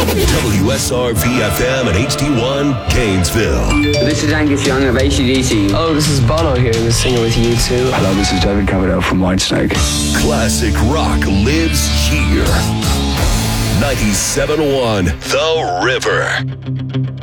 WSR VFM and HD1 Gainesville. This is Angus Young of AC/DC. Oh, this is Bono here, the singer with U2. Hello, this is David Coverdale from Whitesnake. Classic rock lives here. 97.1 The River.